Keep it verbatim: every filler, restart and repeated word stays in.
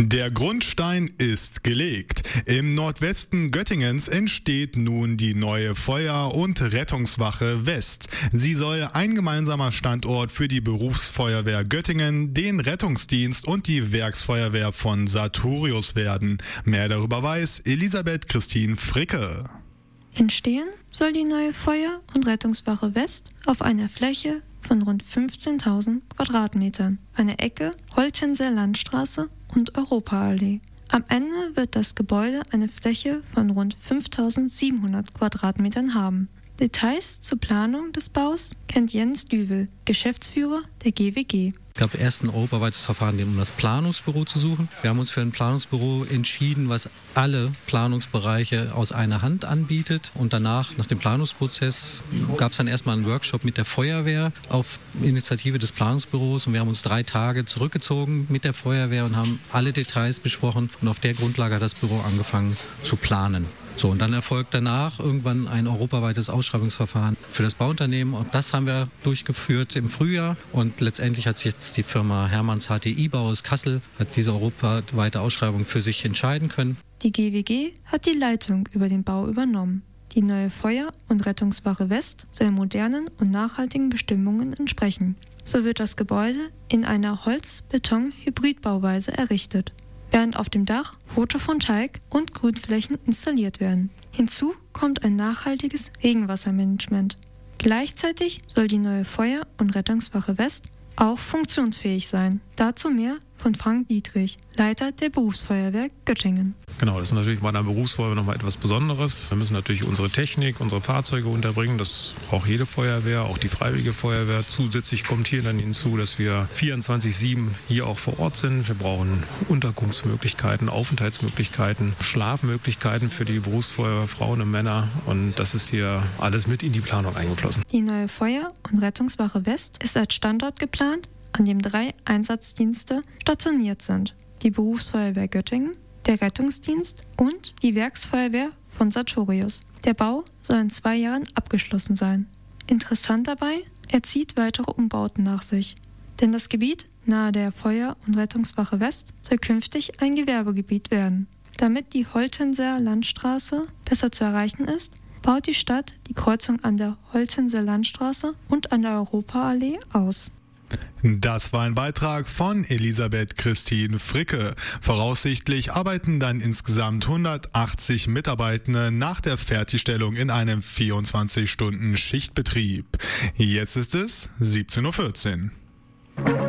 Der Grundstein ist gelegt. Im Nordwesten Göttingens entsteht nun die neue Feuer- und Rettungswache West. Sie soll ein gemeinsamer Standort für die Berufsfeuerwehr Göttingen, den Rettungsdienst und die Werksfeuerwehr von Sartorius werden. Mehr darüber weiß Elisabeth Christine Fricke. Entstehen soll die neue Feuer- und Rettungswache West auf einer Fläche von rund fünfzehntausend Quadratmetern, eine Ecke Holtenser Landstraße und Europaallee. Am Ende wird das Gebäude eine Fläche von rund fünftausendsiebenhundert Quadratmetern haben. Details zur Planung des Baus kennt Jens Düvel, Geschäftsführer der G W G. Es gab erst ein europaweites Verfahren, um das Planungsbüro zu suchen. Wir haben uns für ein Planungsbüro entschieden, was alle Planungsbereiche aus einer Hand anbietet. Und danach, nach dem Planungsprozess, gab es dann erstmal einen Workshop mit der Feuerwehr auf Initiative des Planungsbüros. Und wir haben uns drei Tage zurückgezogen mit der Feuerwehr und haben alle Details besprochen. Und auf der Grundlage hat das Büro angefangen zu planen. So, und dann erfolgt danach irgendwann ein europaweites Ausschreibungsverfahren für das Bauunternehmen. Und das haben wir durchgeführt im Frühjahr. Und letztendlich hat sich jetzt die Firma Hermanns H T I-Bau aus Kassel hat diese europaweite Ausschreibung für sich entscheiden können. Die G W G hat die Leitung über den Bau übernommen. Die neue Feuer- und Rettungswache West soll modernen und nachhaltigen Bestimmungen entsprechen. So wird das Gebäude in einer Holz-Beton-Hybridbauweise errichtet, während auf dem Dach Photovoltaik und Grünflächen installiert werden. Hinzu kommt ein nachhaltiges Regenwassermanagement. Gleichzeitig soll die neue Feuer- und Rettungswache West auch funktionsfähig sein. Dazu mehr von Frank Dietrich, Leiter der Berufsfeuerwehr Göttingen. Genau, das ist natürlich bei einer Berufsfeuerwehr nochmal etwas Besonderes. Wir müssen natürlich unsere Technik, unsere Fahrzeuge unterbringen. Das braucht jede Feuerwehr, auch die Freiwillige Feuerwehr. Zusätzlich kommt hier dann hinzu, dass wir vierundzwanzig sieben hier auch vor Ort sind. Wir brauchen Unterkunftsmöglichkeiten, Aufenthaltsmöglichkeiten, Schlafmöglichkeiten für die Berufsfeuerwehr, Frauen und Männer. Und das ist hier alles mit in die Planung eingeflossen. Die neue Feuer- und Rettungswache West ist als Standort geplant, an dem drei Einsatzdienste stationiert sind: die Berufsfeuerwehr Göttingen, der Rettungsdienst und die Werksfeuerwehr von Sartorius. Der Bau soll in zwei Jahren abgeschlossen sein. Interessant dabei, er zieht weitere Umbauten nach sich. Denn das Gebiet nahe der Feuer- und Rettungswache West soll künftig ein Gewerbegebiet werden. Damit die Holtenser Landstraße besser zu erreichen ist, baut die Stadt die Kreuzung an der Holtenser Landstraße und an der Europaallee aus. Das war ein Beitrag von Elisabeth Christine Fricke. Voraussichtlich arbeiten dann insgesamt hundertachtzig Mitarbeitende nach der Fertigstellung in einem vierundzwanzig Stunden Schichtbetrieb. Jetzt ist es siebzehn Uhr vierzehn.